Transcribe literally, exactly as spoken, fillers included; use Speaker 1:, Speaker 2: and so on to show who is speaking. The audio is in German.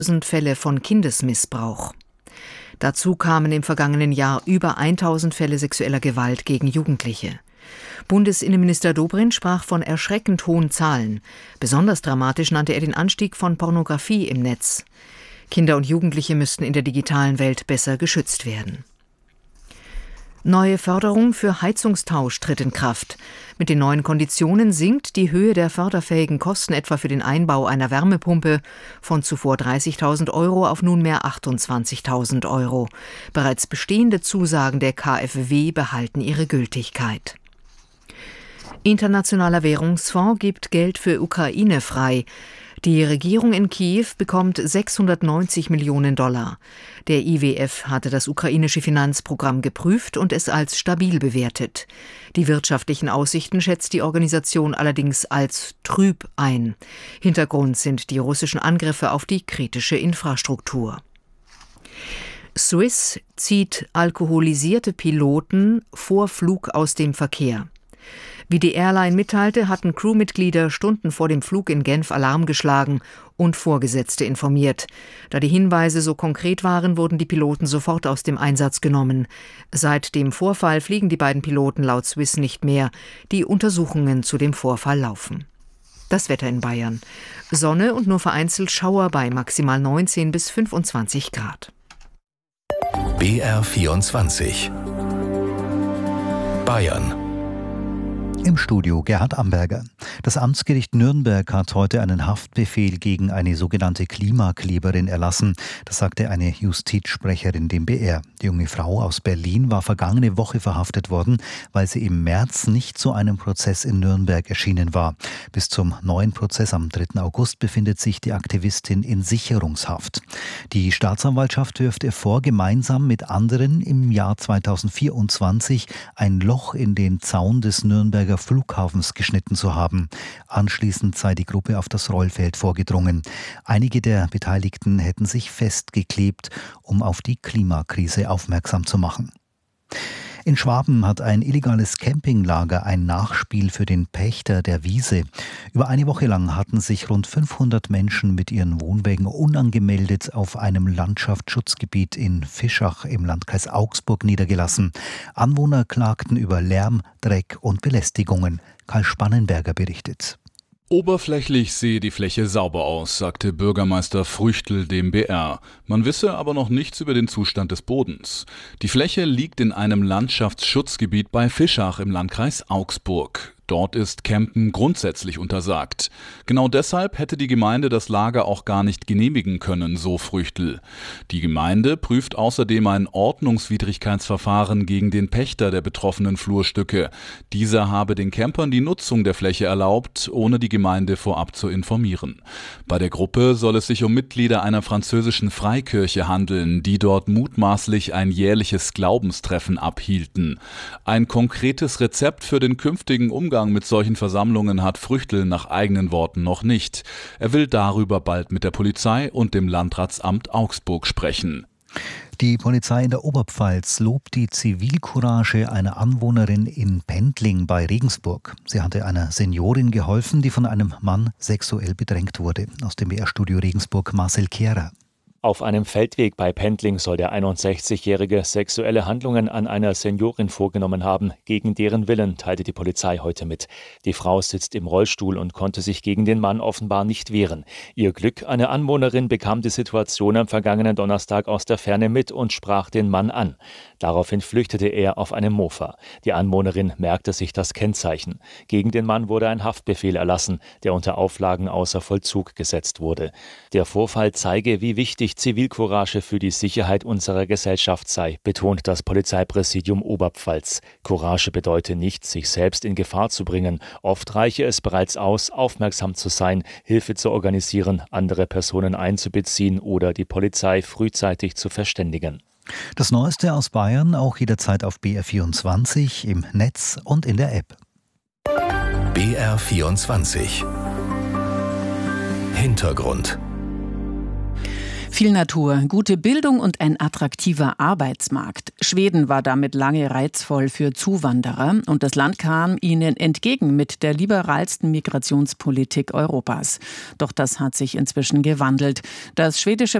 Speaker 1: tausend Fälle von Kindesmissbrauch. Dazu kamen im vergangenen Jahr über tausend Fälle sexueller Gewalt gegen Jugendliche. Bundesinnenminister Dobrindt sprach von erschreckend hohen Zahlen. Besonders dramatisch nannte er den Anstieg von Pornografie im Netz. Kinder und Jugendliche müssten in der digitalen Welt besser geschützt werden. Neue Förderung für Heizungstausch tritt in Kraft. Mit den neuen Konditionen sinkt die Höhe der förderfähigen Kosten etwa für den Einbau einer Wärmepumpe von zuvor dreißigtausend Euro auf nunmehr achtundzwanzigtausend Euro. Bereits bestehende Zusagen der K f W behalten ihre Gültigkeit. Internationaler Währungsfonds gibt Geld für Ukraine frei. Die Regierung in Kiew bekommt sechshundertneunzig Millionen Dollar. Der I W F hatte das ukrainische Finanzprogramm geprüft und es als stabil bewertet. Die wirtschaftlichen Aussichten schätzt die Organisation allerdings als trüb ein. Hintergrund sind die russischen Angriffe auf die kritische Infrastruktur. Swiss zieht alkoholisierte Piloten vor Flug aus dem Verkehr. Wie die Airline mitteilte, hatten Crewmitglieder Stunden vor dem Flug in Genf Alarm geschlagen und Vorgesetzte informiert. Da die Hinweise so konkret waren, wurden die Piloten sofort aus dem Einsatz genommen. Seit dem Vorfall fliegen die beiden Piloten laut Swiss nicht mehr. Die Untersuchungen zu dem Vorfall laufen. Das Wetter in Bayern. Sonne und nur vereinzelt Schauer bei maximal neunzehn bis fünfundzwanzig Grad.
Speaker 2: B R vierundzwanzig Bayern.
Speaker 3: Im Studio Gerhard Amberger. Das Amtsgericht Nürnberg hat heute einen Haftbefehl gegen eine sogenannte Klimakleberin erlassen. Das sagte eine Justizsprecherin dem B R. Die junge Frau aus Berlin war vergangene Woche verhaftet worden, weil sie im März nicht zu einem Prozess in Nürnberg erschienen war. Bis zum neuen Prozess am dritten August befindet sich die Aktivistin in Sicherungshaft. Die Staatsanwaltschaft wirft ihr vor, gemeinsam mit anderen im Jahr zweitausendvierundzwanzig ein Loch in den Zaun des Nürnberger Flughafens geschnitten zu haben. Anschließend sei die Gruppe auf das Rollfeld vorgedrungen. Einige der Beteiligten hätten sich festgeklebt, um auf die Klimakrise aufmerksam zu machen. In Schwaben hat ein illegales Campinglager ein Nachspiel für den Pächter der Wiese. Über eine Woche lang hatten sich rund fünfhundert Menschen mit ihren Wohnwägen unangemeldet auf einem Landschaftsschutzgebiet in Fischach im Landkreis Augsburg niedergelassen. Anwohner klagten über Lärm, Dreck und Belästigungen. Karl Spannenberger berichtet.
Speaker 4: Oberflächlich sehe die Fläche sauber aus, sagte Bürgermeister Früchtl dem B R. Man wisse aber noch nichts über den Zustand des Bodens. Die Fläche liegt in einem Landschaftsschutzgebiet bei Fischach im Landkreis Augsburg. Dort ist Campen grundsätzlich untersagt. Genau deshalb hätte die Gemeinde das Lager auch gar nicht genehmigen können, so Früchtl. Die Gemeinde prüft außerdem ein Ordnungswidrigkeitsverfahren gegen den Pächter der betroffenen Flurstücke. Dieser habe den Campern die Nutzung der Fläche erlaubt, ohne die Gemeinde vorab zu informieren. Bei der Gruppe soll es sich um Mitglieder einer französischen Freikirche handeln, die dort mutmaßlich ein jährliches Glaubenstreffen abhielten. Ein konkretes Rezept für den künftigen Umgang mit solchen Versammlungen hat Früchtl nach eigenen Worten noch nicht. Er will darüber bald mit der Polizei und dem Landratsamt Augsburg sprechen.
Speaker 3: Die Polizei in der Oberpfalz lobt die Zivilcourage einer Anwohnerin in Pendling bei Regensburg. Sie hatte einer Seniorin geholfen, die von einem Mann sexuell bedrängt wurde. Aus dem B R-Studio Regensburg Marcel Kehrer.
Speaker 5: Auf einem Feldweg bei Pendling soll der einundsechzigjährige sexuelle Handlungen an einer Seniorin vorgenommen haben. Gegen deren Willen, teilte die Polizei heute mit. Die Frau sitzt im Rollstuhl und konnte sich gegen den Mann offenbar nicht wehren. Ihr Glück, eine Anwohnerin bekam die Situation am vergangenen Donnerstag aus der Ferne mit und sprach den Mann an. Daraufhin flüchtete er auf einem Mofa. Die Anwohnerin merkte sich das Kennzeichen. Gegen den Mann wurde ein Haftbefehl erlassen, der unter Auflagen außer Vollzug gesetzt wurde. Der Vorfall zeige, wie wichtig Zivilcourage für die Sicherheit unserer Gesellschaft sei, betont das Polizeipräsidium Oberpfalz. Courage bedeutet nicht, sich selbst in Gefahr zu bringen. Oft reiche es bereits aus, aufmerksam zu sein, Hilfe zu organisieren, andere Personen einzubeziehen oder die Polizei frühzeitig zu verständigen.
Speaker 3: Das Neueste aus Bayern auch jederzeit auf B R vierundzwanzig, im Netz und in der App.
Speaker 2: B R vierundzwanzig Hintergrund.
Speaker 6: Viel Natur, gute Bildung und ein attraktiver Arbeitsmarkt. Schweden war damit lange reizvoll für Zuwanderer und das Land kam ihnen entgegen mit der liberalsten Migrationspolitik Europas. Doch das hat sich inzwischen gewandelt. Das schwedische